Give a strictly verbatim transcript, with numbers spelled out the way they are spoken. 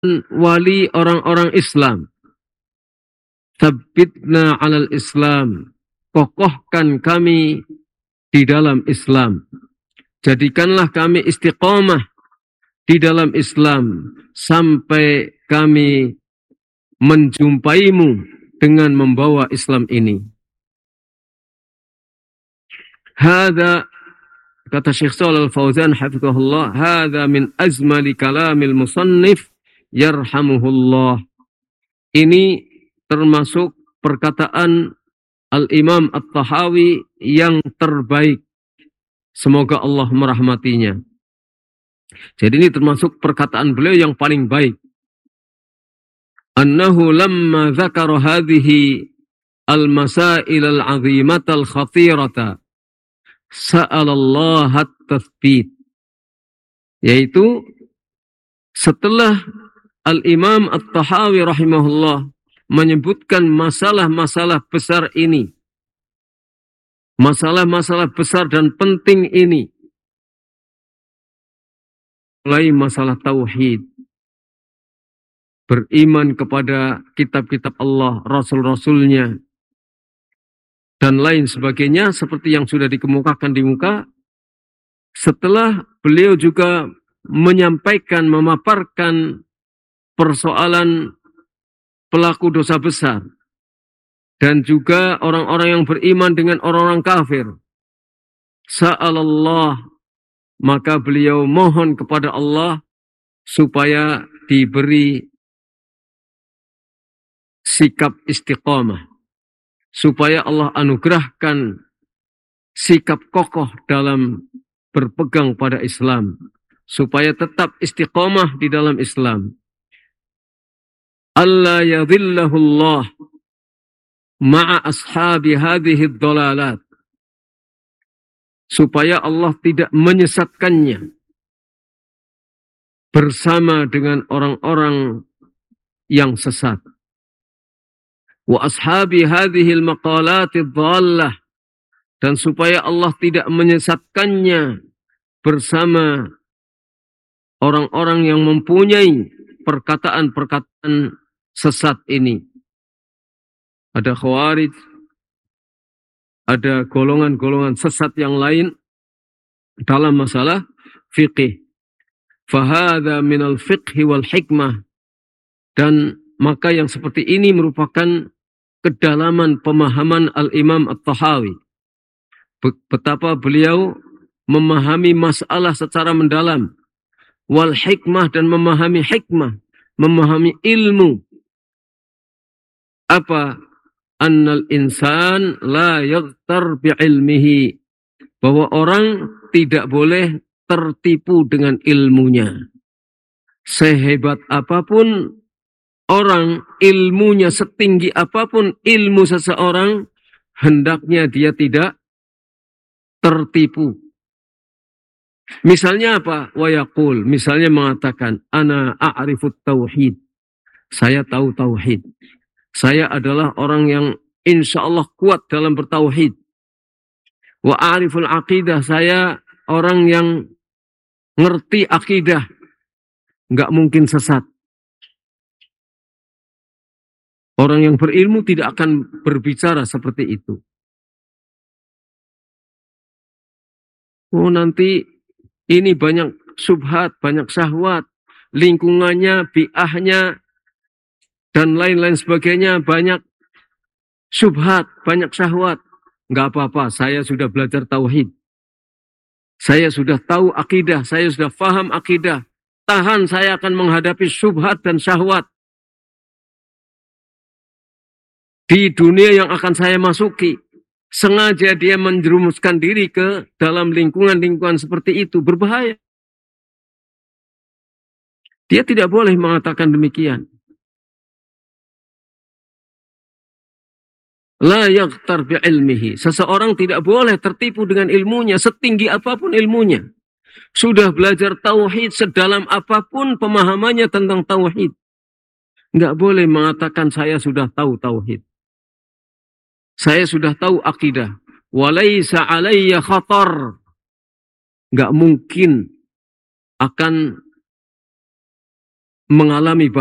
wali orang-orang Islam. Tsabbitna 'alal Islam. Kokohkan kami di dalam Islam. Jadikanlah kami istiqomah di dalam Islam sampai kami menjumpaimu dengan membawa Islam ini. Hada, kata Syekh Shalal Al-Fauzan hafizahullah, hada min azmali kalamil musannif yarhamuhullah. Ini termasuk perkataan Al-Imam At-Tahawi yang terbaik. Semoga Allah merahmatinya. Jadi ini termasuk perkataan beliau yang paling baik. Annahu lamma dzakara hadhihi al-masail al-'azimata al-khatirata sa'ala Allah at-tathbit. Yaitu setelah Al-Imam At-Tahawi rahimahullah menyebutkan masalah-masalah besar ini, masalah-masalah besar dan penting ini, mulai masalah tauhid, beriman kepada kitab-kitab Allah, rasul-rasulnya, dan lain sebagainya, seperti yang sudah dikemukakan di muka. Setelah beliau juga menyampaikan, memaparkan persoalan pelaku dosa besar, dan juga orang-orang yang beriman dengan orang-orang kafir. Sa'alallah, maka beliau mohon kepada Allah supaya diberi sikap istiqamah, supaya Allah anugerahkan sikap kokoh dalam berpegang pada Islam, supaya tetap istiqamah di dalam Islam. Allah yadhillahu Allah ma'a ashabi hadhihi dhalalat, supaya Allah tidak menyesatkannya bersama dengan orang-orang yang sesat. Wa ashabi hadhihi al-maqalati dhallah, dan supaya Allah tidak menyesatkannya bersama orang-orang yang mempunyai perkataan-perkataan sesat ini. Ada khawarij, ada golongan-golongan sesat yang lain dalam masalah fiqih. Fahadha minal fiqhi wal hikmah. Dan maka yang seperti ini merupakan kedalaman pemahaman Al-Imam At-Tahawi. Betapa beliau memahami masalah secara mendalam. Wal hikmah, dan memahami hikmah, memahami ilmu. Apa? Annal insan la yaghtar bi'ilmihi, bahwa orang tidak boleh tertipu dengan ilmunya. Sehebat apapun orang, ilmunya setinggi apapun ilmu seseorang, hendaknya dia tidak tertipu. Misalnya apa? Wa yaqul, misalnya mengatakan, ana a'rifut tauhid, saya tahu tauhid. Saya adalah orang yang insya Allah kuat dalam bertauhid. Wa a'riful aqidah, saya orang yang ngerti akidah, nggak mungkin sesat. Orang yang berilmu tidak akan berbicara seperti itu. Oh, nanti ini banyak syubhat, banyak syahwat, lingkungannya, bi'ahnya, dan lain-lain sebagainya, banyak syubhat, banyak syahwat. Enggak apa-apa, saya sudah belajar tauhid. Saya sudah tahu akidah, saya sudah faham akidah. Tahan, saya akan menghadapi syubhat dan syahwat di dunia yang akan saya masuki. Sengaja dia menjerumuskan diri ke dalam lingkungan-lingkungan seperti itu, berbahaya. Dia tidak boleh mengatakan demikian. La yaghtar bi'ilmihi. Seseorang tidak boleh tertipu dengan ilmunya, setinggi apapun ilmunya. Sudah belajar tauhid, sedalam apapun pemahamannya tentang tauhid, enggak boleh mengatakan saya sudah tahu tauhid, saya sudah tahu akidah. Walaysa alayya khatar. Enggak mungkin akan mengalami